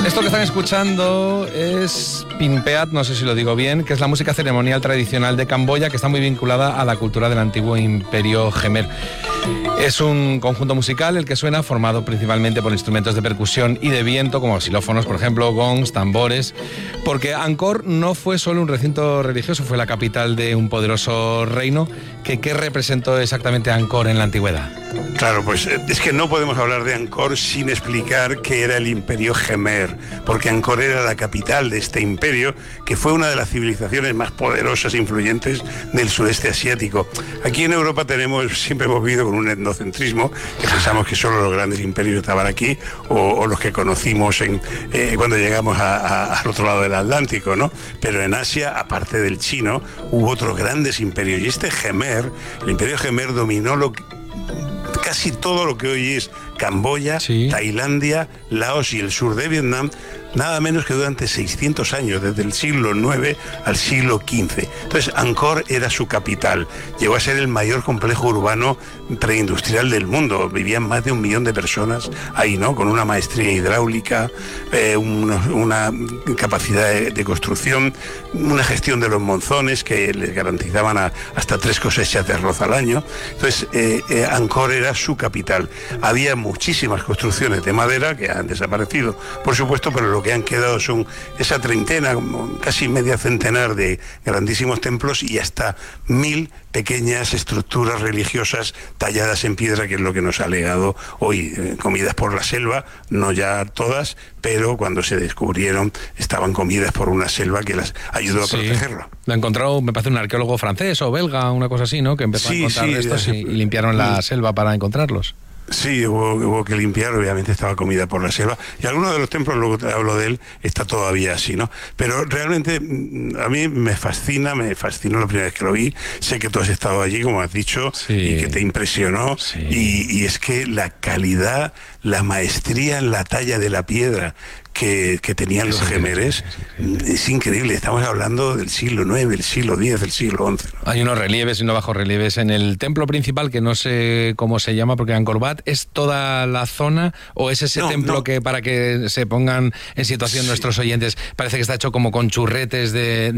Esto que están escuchando es Pimpeat, no sé si lo digo bien, que es la música ceremonial tradicional de Camboya, que está muy vinculada a la cultura del antiguo imperio Khmer. Es un conjunto musical el que suena, formado principalmente por instrumentos de percusión y de viento, como xilófonos, por ejemplo, gongs, tambores, porque Angkor no fue solo un recinto religioso, fue la capital de un poderoso reino. ¿Qué representó exactamente Angkor en la antigüedad? Claro, pues es que no podemos hablar de Angkor sin explicar qué era el imperio Khmer, porque Angkor era la capital de este imperio, que fue una de las civilizaciones más poderosas e influyentes del sudeste asiático. Aquí en Europa siempre hemos vivido con un etnocentrismo, que pensamos que solo los grandes imperios estaban aquí, o los que conocimos cuando llegamos al otro lado del Atlántico, ¿no? Pero en Asia, aparte del chino, hubo otros grandes imperios, y este Khmer, el imperio Khmer dominó casi todo lo que hoy es Camboya, sí, Tailandia, Laos y el sur de Vietnam, nada menos que durante 600 años, desde el siglo IX al siglo XV. Entonces, Angkor era su capital. Llegó a ser el mayor complejo urbano preindustrial del mundo. Vivían más de 1 millón de personas ahí, ¿no? Con una maestría hidráulica, una capacidad de construcción, una gestión de los monzones que les garantizaban hasta 3 cosechas de arroz al año. Entonces, Angkor era su capital. Había muchísimas construcciones de madera que han desaparecido, por supuesto, pero lo que han quedado son esa treintena, casi media centenar de grandísimos templos y hasta 1000 pequeñas estructuras religiosas talladas en piedra, que es lo que nos ha legado hoy, comidas por la selva, no ya todas, pero cuando se descubrieron estaban comidas por una selva que las ayudó a protegerlo. Lo encontró, me parece, un arqueólogo francés o belga, una cosa así, ¿no? Que empezó a encontrar estos y limpiaron la selva para encontrarlos. Sí, hubo que limpiar, obviamente estaba comida por la selva, y algunos de los templos, luego te hablo de él, está todavía así, ¿no? Pero realmente a mí me fascinó la primera vez que lo vi. Sé que tú has estado allí, como has dicho, y que te impresionó, y es que la calidad, la maestría en la talla de la piedra que tenían los Khmeres es increíble. Estamos hablando del siglo IX, del siglo X, del siglo XI, ¿no? Hay unos relieves y unos bajorrelieves en el templo principal, que no sé cómo se llama, porque Angkor Wat es toda la zona, o es ese templo que, para que se pongan en situación nuestros oyentes, parece que está hecho como con churretes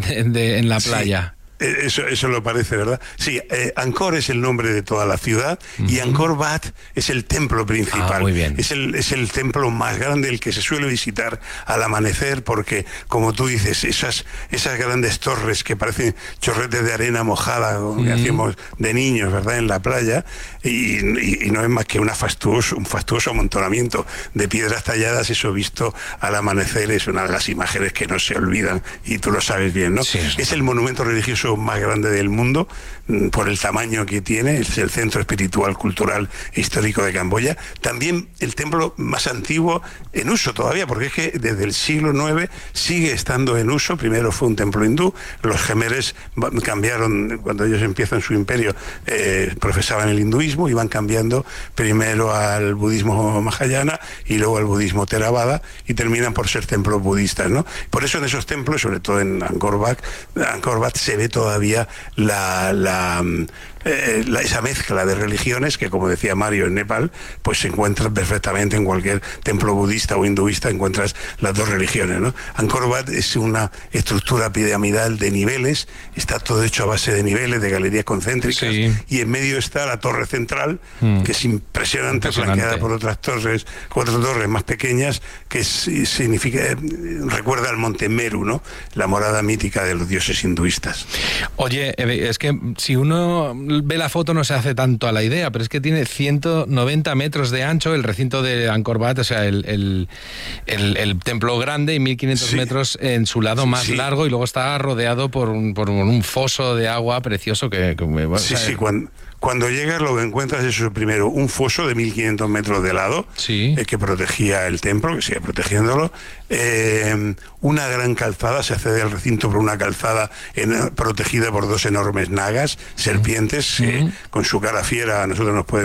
en la playa. Eso lo parece, ¿verdad? Sí, Angkor es el nombre de toda la ciudad, y Angkor Wat es el templo principal. Muy bien. Es el templo más grande, el que se suele visitar al amanecer, porque, como tú dices, esas grandes torres que parecen chorretes de arena mojada, que hacíamos de niños, ¿verdad?, en la playa, y no es más que un fastuoso amontonamiento de piedras talladas. Eso visto al amanecer es una de las imágenes que no se olvidan, y tú lo sabes bien, ¿no? Sí. Es el monumento religioso más grande del mundo, por el tamaño que tiene. Es el centro espiritual, cultural e histórico de Camboya. También el templo más antiguo en uso todavía, porque es que desde el siglo IX sigue estando en uso. Primero fue un templo hindú, los Khmeres cambiaron, cuando ellos empiezan su imperio, profesaban el hinduismo, y van cambiando primero al budismo Mahayana y luego al budismo Theravada, y terminan por ser templos budistas, ¿no? Por eso en esos templos, sobre todo en Angkor Wat, se ve todavía esa mezcla de religiones que, como decía Mario, en Nepal pues se encuentra perfectamente. En cualquier templo budista o hinduista encuentras las dos religiones, ¿no? Angkor Wat es una estructura piramidal de niveles, está todo hecho a base de niveles, de galerías concéntricas, y en medio está la torre central, que es impresionante, flanqueada por otras torres, 4 torres más pequeñas, que recuerda al monte Meru, ¿no?, la morada mítica de los dioses hinduistas. Oye, es que si uno ve la foto no se hace tanto a la idea, pero es que tiene 190 metros de ancho el recinto de Angkor Wat, o sea, el templo grande, y 1500 metros en su lado más largo, y luego está rodeado por un foso de agua precioso Cuando llegas, lo que encuentras es, primero, un foso de 1500 metros de lado, que protegía el templo, que sigue protegiéndolo. Una gran calzada, se accede al recinto por una calzada protegida por 2 enormes nagas, serpientes, con su cara fiera a nosotros nos puede